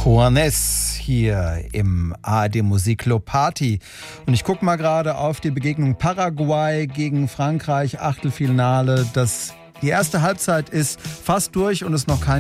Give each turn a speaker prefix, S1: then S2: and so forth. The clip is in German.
S1: Juanes hier im ARD Musikclub Party. Und ich gucke mal gerade auf die Begegnung Paraguay gegen Frankreich, Achtelfinale. Die erste Halbzeit ist fast durch und es ist noch kein